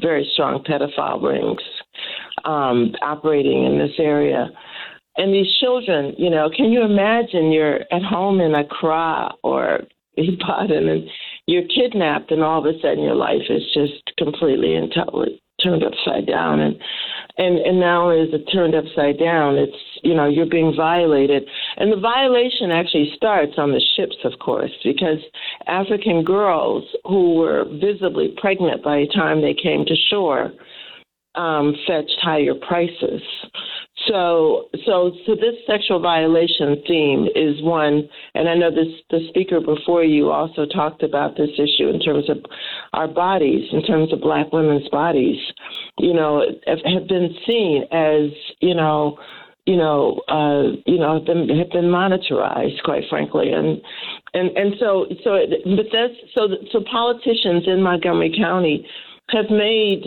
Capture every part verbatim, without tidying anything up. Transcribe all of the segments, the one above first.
very strong pedophile rings um, operating in this area. And these children, you know, can you imagine you're at home in Accra or Ibadan and you're kidnapped and all of a sudden your life is just completely and totally turned upside down. And, and, and not only is it turned upside down, it's, you know, you're being violated. And the violation actually starts on the ships, of course, because African girls who were visibly pregnant by the time they came to shore um, fetched higher prices. So, so, so this sexual violation theme is one, and I know this, the speaker before you also talked about this issue in terms of our bodies, in terms of Black women's bodies, you know, have, have been seen as, you know, you know, uh, you know, have been have been monitorized, quite frankly, and and and so so, but that's so so politicians in Montgomery County have made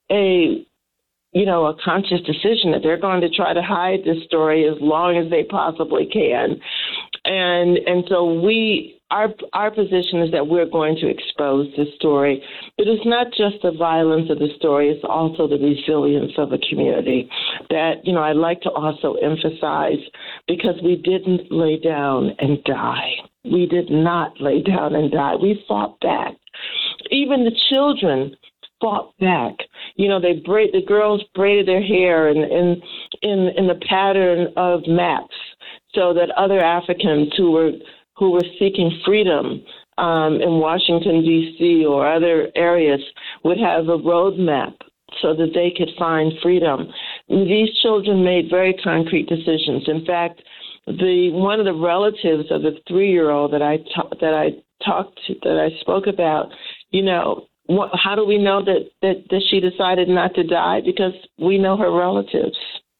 a you know, a conscious decision that they're going to try to hide this story as long as they possibly can. And and so we, our our position is that we're going to expose this story. But it's not just the violence of the story, it's also the resilience of a community that, you know, I'd like to also emphasize, because we didn't lay down and die. We did not lay down and die. We fought back. Even the children fought back. You know, they braid the girls braided their hair in in in, in the pattern of maps, so that other Africans who were who were seeking freedom um, in Washington D C or other areas would have a roadmap so that they could find freedom. And these children made very concrete decisions. In fact, the one of the relatives of the three-year-old that I ta- that I talked to, that I spoke about, you know. What, how do we know that, that, that she decided not to die? Because we know her relatives.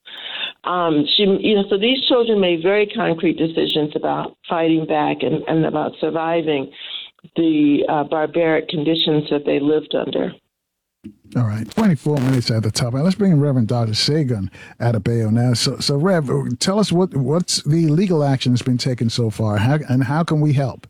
Um, she, you know, so these children made very concrete decisions about fighting back and, and about surviving the uh, barbaric conditions that they lived under. All right, twenty-four minutes at the top. Let's bring in Reverend Doctor Segun Adebayo now. So, so Rev, tell us what what's the legal action that's been taken so far, how, and how can we help?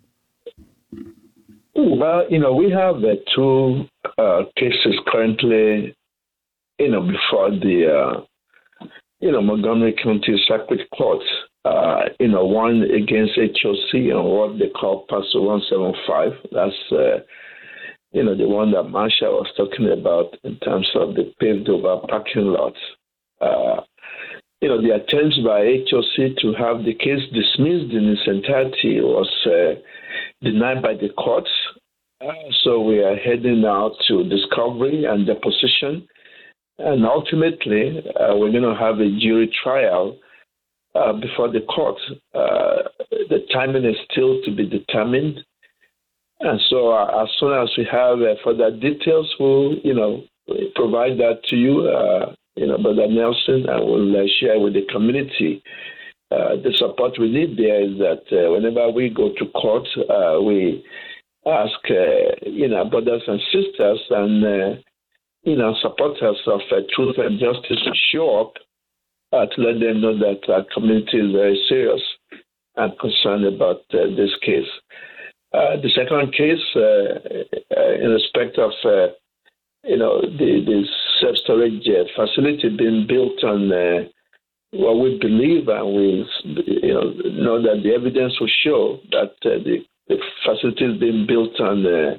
Well, you know, we have uh, two uh, cases currently, you know, before the, uh, you know, Montgomery County Circuit Court, uh, you know, one against H O C and what they call Passo one seventy-five. That's, uh, you know, the one that Marsha was talking about in terms of the paved over parking lots. Uh, you know, the attempts by H O C to have the case dismissed in its entirety was uh, denied by the courts. Uh, so we are heading now to discovery and deposition. And ultimately, uh, we're going to have a jury trial uh, before the court. Uh, the timing is still to be determined. And so uh, as soon as we have uh, further details, we'll, you know, provide that to you, uh, you know, Brother Nelson, and we'll uh, share with the community. Uh, the support we need there is that uh, whenever we go to court, uh, we ask, uh, you know, brothers and sisters and, uh, you know, supporters of uh, truth and justice to show up uh, to let them know that our community is very serious and concerned about uh, this case. Uh, the second case, uh, uh, in respect of, uh, you know, the, the self-storage uh, facility being built on uh, what we believe, and we you know, know that the evidence will show that uh, the, the facility is being built on, uh,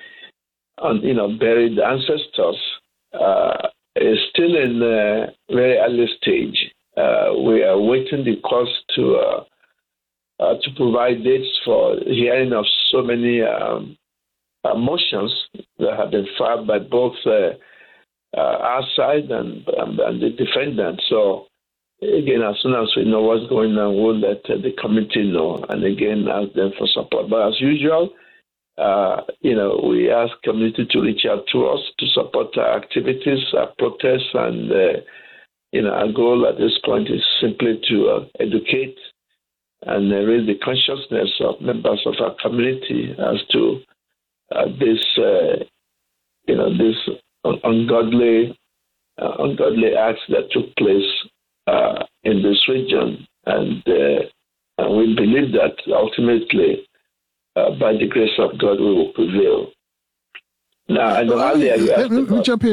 on you know, buried ancestors, uh, is still in a very early stage. Uh, we are waiting the courts to uh, uh, to provide dates for hearing of so many um, uh, motions that have been filed by both uh, uh, our side and, and, and the defendant. So, again, as soon as we know what's going on, we'll let uh, the committee know, and again, ask them for support. But as usual, uh, you know, we ask community to reach out to us to support our activities, our protests, and, uh, you know, our goal at this point is simply to uh, educate and uh, raise the consciousness of members of our community as to uh, this, uh, you know, this ungodly, uh, ungodly acts that took place Uh, in this region, and, uh, and we believe that ultimately, uh, by the grace of God, we will prevail. Now, I know earlier you asked about...